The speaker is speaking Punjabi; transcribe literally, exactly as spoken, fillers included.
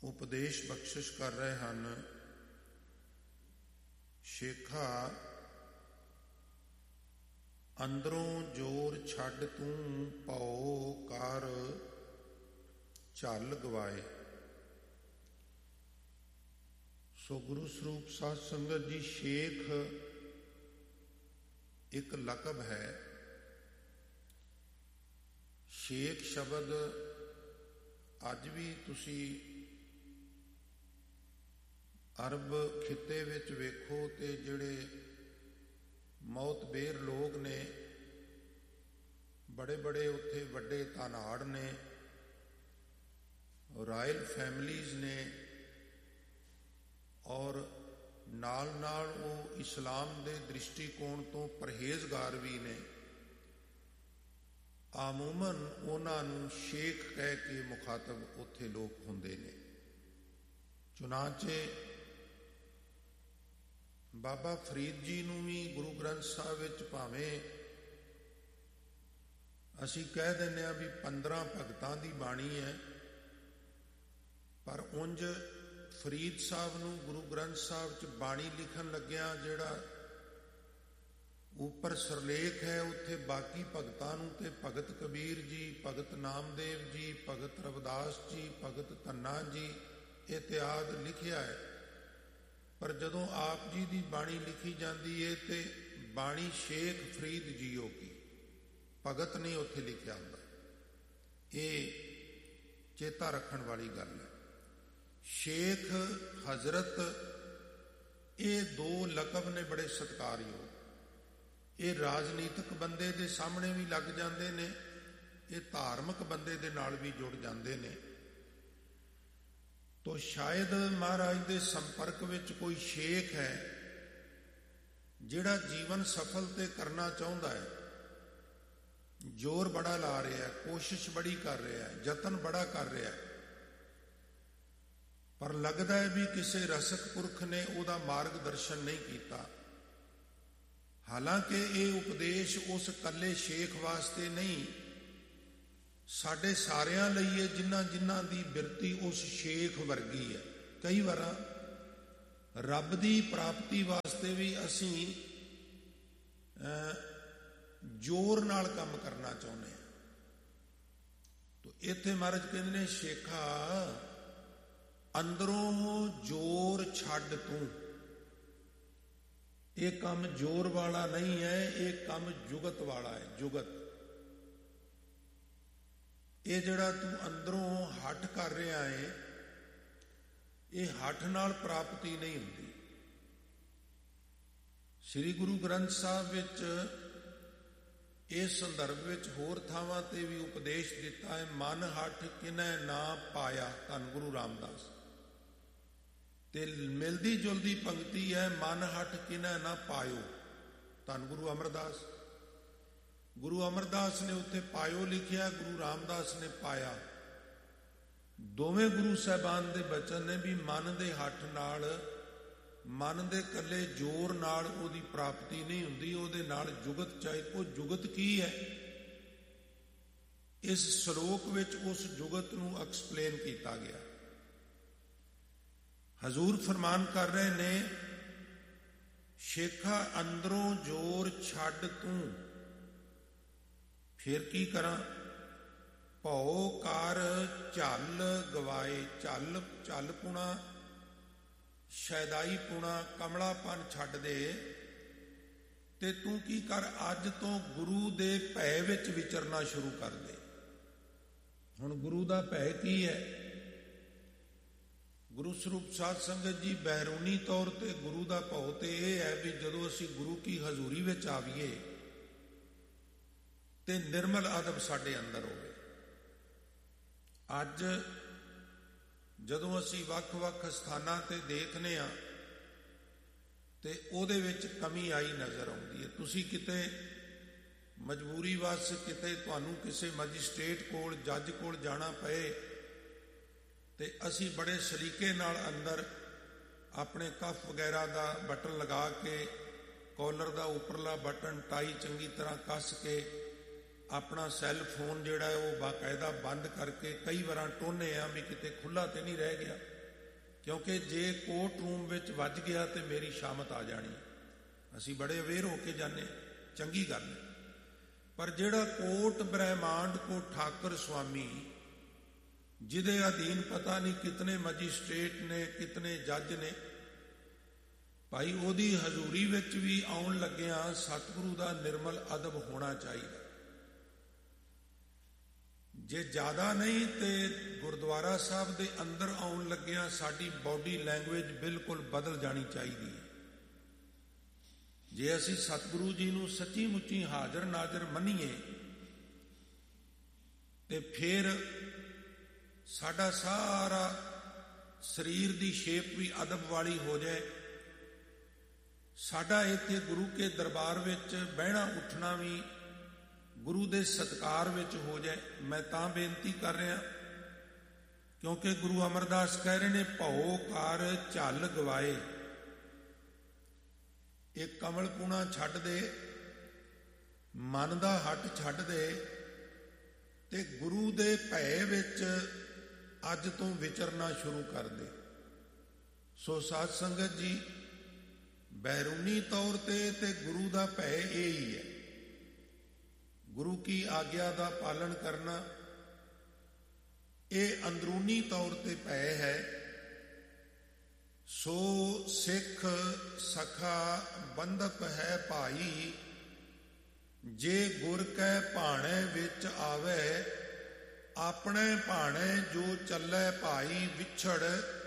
ਉਪਦੇਸ਼ ਬਖਸ਼ਿਸ਼ ਕਰ ਰਹੇ ਹਨ। ਸ਼ੇਖਾ ਅੰਦਰੋਂ ਜੋਰ ਛੱਡ ਤੂੰ ਭਉ ਕਰ ਝੱਲ ਗਵਾਏ। ਸੋ ਗੁਰੂ ਸਰੂਪ ਸਾਧ ਸੰਗਤ ਜੀ, ਸ਼ੇਖ ਇੱਕ ਲਕਬ ਹੈ। ਸ਼ੇਖ ਸ਼ਬਦ ਅੱਜ ਵੀ ਤੁਸੀਂ ਅਰਬ ਖਿੱਤੇ ਵਿੱਚ ਵੇਖੋ ਤੇ ਜਿਹੜੇ ਮੌਤਬੇਰ ਲੋਕ ਨੇ, ਬੜੇ ਬੜੇ ਉੱਥੇ ਵੱਡੇ ਧਨਾੜ ਨੇ, ਰਾਇਲ ਫੈਮਲੀਜ਼ ਨੇ, ਔਰ ਨਾਲ ਨਾਲ ਉਹ ਇਸਲਾਮ ਦੇ ਦ੍ਰਿਸ਼ਟੀਕੋਣ ਤੋਂ ਪਰਹੇਜ਼ਗਾਰ ਵੀ ਨੇ। ਆਮੂਮਨ ਉਹਨਾਂ ਨੂੰ ਸ਼ੇਖ ਕਹਿ ਕੇ ਮੁਖਾਤਬ ਉੱਥੇ ਲੋਕ ਹੁੰਦੇ ਨੇ। ਚੁਨਾਂਚੇ ਬਾਬਾ ਫਰੀਦ ਜੀ ਨੂੰ ਵੀ ਗੁਰੂ ਗ੍ਰੰਥ ਸਾਹਿਬ ਵਿੱਚ ਭਾਵੇਂ ਅਸੀਂ ਕਹਿ ਦਿੰਦੇ ਹਾਂ ਵੀ ਪੰਦਰਾਂ ਭਗਤਾਂ ਦੀ ਬਾਣੀ ਹੈ, ਪਰ ਉਂਝ ਫਰੀਦ ਸਾਹਿਬ ਨੂੰ ਗੁਰੂ ਗ੍ਰੰਥ ਸਾਹਿਬ 'ਚ ਬਾਣੀ ਲਿਖਣ ਲੱਗਿਆ ਜਿਹੜਾ ਉੱਪਰ ਸਰਲੇਖ ਹੈ, ਉੱਥੇ ਬਾਕੀ ਭਗਤਾਂ ਨੂੰ ਤੇ ਭਗਤ ਕਬੀਰ ਜੀ, ਭਗਤ ਨਾਮਦੇਵ ਜੀ, ਭਗਤ ਰਵਿਦਾਸ ਜੀ, ਭਗਤ ਧੰਨਾ ਜੀ ਇਤਿਆਦ ਲਿਖਿਆ ਹੈ। ਪਰ ਜਦੋਂ ਆਪ ਜੀ ਦੀ ਬਾਣੀ ਲਿਖੀ ਜਾਂਦੀ ਹੈ ਤੇ ਬਾਣੀ ਸ਼ੇਖ ਫਰੀਦ ਜੀਓ ਕੀ, ਭਗਤ ਨਹੀਂ ਉੱਥੇ ਲਿਖਿਆ ਹੁੰਦਾ। ਇਹ ਚੇਤਾ ਰੱਖਣ ਵਾਲੀ ਗੱਲ ਹੈ। ਸ਼ੇਖ, ਹਜ਼ਰਤ, ਇਹ ਦੋ ਲਕਬ ਨੇ ਬੜੇ ਸਤਿਕਾਰਯੋਗ। ਇਹ ਰਾਜਨੀਤਿਕ ਬੰਦੇ ਦੇ ਸਾਹਮਣੇ ਵੀ ਲੱਗ ਜਾਂਦੇ ਨੇ, ਇਹ ਧਾਰਮਿਕ ਬੰਦੇ ਦੇ ਨਾਲ ਵੀ ਜੁੜ ਜਾਂਦੇ ਨੇ। ਤੋ ਸ਼ਾਇਦ ਮਹਾਰਾਜ ਦੇ ਸੰਪਰਕ ਵਿੱਚ ਕੋਈ ਸ਼ੇਖ ਹੈ ਜਿਹੜਾ ਜੀਵਨ ਸਫਲ ਤੇ ਕਰਨਾ ਚਾਹੁੰਦਾ ਹੈ, ਜ਼ੋਰ ਬੜਾ ਲਾ ਰਿਹਾ, ਕੋਸ਼ਿਸ਼ ਬੜੀ ਕਰ ਰਿਹਾ, ਯਤਨ ਬੜਾ ਕਰ ਰਿਹਾ, ਪਰ ਲੱਗਦਾ ਹੈ ਵੀ ਕਿਸੇ ਰਸਕ ਪੁਰਖ ਨੇ ਉਹਦਾ ਮਾਰਗਦਰਸ਼ਨ ਨਹੀਂ ਕੀਤਾ। ਹਾਲਾਂਕਿ ਇਹ ਉਪਦੇਸ਼ ਉਸ ਇਕੱਲੇ ਸ਼ੇਖ ਵਾਸਤੇ ਨਹੀਂ, ਸਾਡੇ ਸਾਰਿਆਂ ਲਈ ਹੈ ਜਿਨ੍ਹਾਂ ਜਿਨ੍ਹਾਂ ਦੀ ਬਿਰਤੀ ਉਸ ਸ਼ੇਖ ਵਰਗੀ ਹੈ। ਕਈ ਵਾਰ ਰੱਬ ਦੀ ਪ੍ਰਾਪਤੀ ਵਾਸਤੇ ਵੀ ਅਸੀਂ ਜ਼ੋਰ ਨਾਲ ਕੰਮ ਕਰਨਾ ਚਾਹੁੰਦੇ ਹਾਂ। ਤੋ ਇੱਥੇ ਮਹਾਰਾਜ ਕਹਿੰਦੇ ਨੇ, ਸ਼ੇਖਾ ਅੰਦਰੋਂ ਜ਼ੋਰ ਛੱਡ ਤੂੰ। ਇਹ ਕੰਮ ਜ਼ੋਰ ਵਾਲਾ ਨਹੀਂ ਹੈ, ਇਹ ਕੰਮ ਜੁਗਤ ਵਾਲਾ ਹੈ। ਜੁਗਤ, ਇਹ ਜਿਹੜਾ ਤੂੰ ਅੰਦਰੋਂ ਹੱਠ ਕਰ ਰਿਹਾ ਹੈ, ਇਹ ਹੱਠ ਨਾਲ ਪ੍ਰਾਪਤੀ ਨਹੀਂ ਹੁੰਦੀ। ਸ੍ਰੀ ਗੁਰੂ ਗ੍ਰੰਥ ਸਾਹਿਬ ਵਿੱਚ ਇਸ ਸੰਦਰਭ ਵਿੱਚ ਹੋਰ ਥਾਵਾਂ ਤੇ ਵੀ ਉਪਦੇਸ਼ ਦਿੱਤਾ ਹੈ। ਮਨ ਹੱਠ ਕਿਨੈ ਨਾ ਪਾਇਆ, ਧੰਨ ਗੁਰੂ ਰਾਮਦਾਸ। ਤੇ ਮਿਲਦੀ ਜੁਲਦੀ ਪੰਕਤੀ ਹੈ, ਮਨ ਹੱਠ ਕਿਨੈ ਨਾ ਪਾਇਓ, ਧੰਨ ਗੁਰੂ ਅਮਰਦਾਸ। ਗੁਰੂ ਅਮਰਦਾਸ ਨੇ ਉੱਥੇ ਪਾਇਓ ਲਿਖਿਆ, ਗੁਰੂ ਰਾਮਦਾਸ ਨੇ ਪਾਇਆ। ਦੋਵੇਂ ਗੁਰੂ ਸਾਹਿਬਾਨ ਦੇ ਬਚਨ ਨੇ ਵੀ ਮਨ ਦੇ ਹੱਠ ਨਾਲ, ਮਨ ਦੇ ਇਕੱਲੇ ਜ਼ੋਰ ਨਾਲ ਉਹਦੀ ਪ੍ਰਾਪਤੀ ਨਹੀਂ ਹੁੰਦੀ, ਉਹਦੇ ਨਾਲ ਜੁਗਤ ਚਾਹੀਦੀ। ਉਹ ਜੁਗਤ ਕੀ ਹੈ? ਇਸ ਸ਼ਲੋਕ ਵਿੱਚ ਉਸ ਜੁਗਤ ਨੂੰ ਐਕਸਪਲੇਨ ਕੀਤਾ ਗਿਆ। ਹਜ਼ੂਰ ਫਰਮਾਨ ਕਰ ਰਹੇ ਨੇ, ਸ਼ੇਖਾ ਅੰਦਰੋਂ ਜ਼ੋਰ ਛੱਡ ਤੂੰ। ਫਿਰ ਕੀ ਕਰਾਂ? ਭਉ ਕਰ ਝੱਲ ਗਵਾਏ। ਝੱਲ, ਝੱਲ ਪੁਣਾ, ਸ਼ੈਦਾਈ ਪੁਣਾ, ਕਮਲਾਪਨ ਛੱਡ ਦੇ। ਤੇ ਤੂੰ ਕੀ ਕਰ, ਅੱਜ ਤੋਂ ਗੁਰੂ ਦੇ ਭੈ ਵਿੱਚ ਵਿਚਰਨਾ ਸ਼ੁਰੂ ਕਰ ਦੇ। ਹੁਣ ਗੁਰੂ ਦਾ ਭੈ ਕੀ ਹੈ? ਗੁਰੂ ਸਰੂਪ ਸਾਧ ਸੰਗਤ ਜੀ, ਬਹਿਰੂਨੀ ਤੌਰ ਤੇ ਗੁਰੂ ਦਾ ਭਉ ਤੇ ਇਹ ਹੈ ਵੀ ਜਦੋਂ ਅਸੀਂ ਗੁਰੂ ਕੀ ਹਜ਼ੂਰੀ ਵਿੱਚ ਆਵੀਏ ਤੇ ਨਿਰਮਲ ਅਦਬ ਸਾਡੇ ਅੰਦਰ ਹੋਵੇ। ਅੱਜ ਜਦੋਂ ਅਸੀਂ ਵੱਖ-ਵੱਖ ਸਥਾਨਾਂ ਤੇ ਦੇਖਦੇ ਹਾਂ ਤੇ ਉਹਦੇ ਵਿੱਚ ਕਮੀ ਆਈ ਨਜ਼ਰ ਆਉਂਦੀ ਹੈ। ਤੁਸੀਂ ਕਿਤੇ ਮਜਬੂਰੀ ਵਸ ਕਿਤੇ ਤੁਹਾਨੂੰ ਕਿਸੇ ਮੈਜਿਸਟ੍ਰੇਟ ਕੋਲ, ਜੱਜ ਕੋਲ ਜਾਣਾ ਪਏ ਤੇ ਅਸੀਂ ਬੜੇ ਸਲੀਕੇ ਨਾਲ ਅੰਦਰ ਆਪਣੇ ਕਫ ਵਗੈਰਾ ਦਾ ਬਟਨ ਲਗਾ ਕੇ, ਕਾਲਰ ਦਾ ਉੱਪਰਲਾ ਬਟਨ ਟਾਈ ਚੰਗੀ ਤਰ੍ਹਾਂ ਕੱਸ ਕੇ, ਆਪਣਾ ਸੈੱਲ ਫੋਨ ਜਿਹੜਾ ਹੈ ਉਹ ਬਾਕਾਇਦਾ ਬੰਦ ਕਰਕੇ, ਕਈ ਵਾਰਾਂ ਟੋਨੇ ਆ ਵੀ ਕਿਤੇ ਖੁੱਲ੍ਹਾ ਤੇ ਨਹੀਂ ਰਹਿ ਗਿਆ। ਕਿਉਂਕਿ ਜੇ ਕੋਰਟ ਰੂਮ ਵਿੱਚ ਵੱਜ ਗਿਆ ਤੇ ਮੇਰੀ ਸ਼ਾਮਤ ਆ ਜਾਣੀ। ਅਸੀਂ ਬੜੇ ਅਵੇਅਰ ਹੋ ਕੇ ਜਾਂਦੇ, ਚੰਗੀ ਗੱਲ ਹੈ। ਪਰ ਜਿਹੜਾ ਕੋਟ ਬ੍ਰਹਿਮੰਡ ਕੋ ਠਾਕਰ ਸੁਆਮੀ, ਜਿਹਦੇ ਅਧੀਨ ਪਤਾ ਨਹੀਂ ਕਿਤਨੇ ਮੈਜਿਸਟ੍ਰੇਟ ਨੇ, ਕਿਤਨੇ ਜੱਜ ਨੇ, ਭਾਈ ਉਹਦੀ ਹਜ਼ੂਰੀ ਵਿੱਚ ਵੀ ਆਉਣ ਲੱਗਿਆਂ ਸਤਿਗੁਰੂ ਦਾ ਨਿਰਮਲ ਅਦਬ ਹੋਣਾ ਚਾਹੀਦਾ। ਜੇ ਜ਼ਿਆਦਾ ਨਹੀਂ ਤੇ ਗੁਰਦੁਆਰਾ ਸਾਹਿਬ ਦੇ ਅੰਦਰ ਆਉਣ ਲੱਗਿਆਂ ਸਾਡੀ ਬਾਡੀ ਲੈਂਗੁਏਜ ਬਿਲਕੁਲ ਬਦਲ ਜਾਣੀ ਚਾਹੀਦੀ ਹੈ। ਜੇ ਅਸੀਂ ਸਤਿਗੁਰੂ ਜੀ ਨੂੰ ਸੱਚੀ ਮੁੱਚੀ ਹਾਜ਼ਰ ਨਾਜ਼ਰ ਮੰਨੀਏ ਤੇ ਫਿਰ ਸਾਡਾ ਸਾਰਾ ਸਰੀਰ ਦੀ ਸ਼ੇਪ ਵੀ ਅਦਬ ਵਾਲੀ ਹੋ ਜਾਏ। ਸਾਡਾ ਇੱਥੇ ਗੁਰੂ ਕੇ ਦਰਬਾਰ ਵਿੱਚ ਬਹਿਣਾ ਉੱਠਣਾ ਵੀ ਗੁਰੂ ਦੇ ਸਤਿਕਾਰ ਵਿੱਚ ਹੋ ਜਾਏ। ਮੈਂ ਤਾਂ ਬੇਨਤੀ ਕਰ ਰਿਹਾ ਕਿਉਂਕਿ ਗੁਰੂ ਅਮਰਦਾਸ ਕਹਿ ਰਹੇ ਨੇ, ਭਉ ਕਾਰ ਝੱਲ ਗਵਾਏ। ਇਹ ਕਮਲਪੂਣਾ ਛੱਡ ਦੇ, ਮਨ ਦਾ ਹੱਟ ਛੱਡ ਦੇ ਤੇ ਗੁਰੂ ਦੇ ਭੈ ਵਿੱਚ ਅੱਜ ਤੋਂ ਵਿਚਰਨਾ ਸ਼ੁਰੂ ਕਰ ਦੇ। ਸੋ ਸਾਧ ਸੰਗਤ ਜੀ, ਬੈਰੂਨੀ ਤੌਰ ਤੇ ਤੇ ਗੁਰੂ ਦਾ ਭੈ ਇਹ ਹੀ ਹੈ। ਗੁਰੂ ਕੀ ਆਗਿਆ ਦਾ ਪਾਲਣ ਕਰਨਾ, ਇਹ ਅੰਦਰੂਨੀ ਤੌਰ ਤੇ ਭੈ ਹੈ। ਸੋ ਸਿੱਖ ਸਖਾ ਬੰਧਪ ਹੈ ਭਾਈ, ਜੇ ਗੁਰ ਕੈ ਭਾਣੇ ਵਿੱਚ ਆਵੇ, ਆਪਣੇ ਭਾਣੇ ਜੋ ਚੱਲੇ ਭਾਈ, ਵਿਛੜ